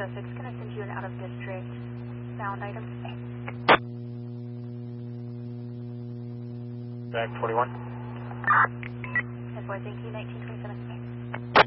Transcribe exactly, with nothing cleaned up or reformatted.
oh six, can I send you an out-of-district sound item? Back forty-one. ten four, thank you, nineteen twenty-seven.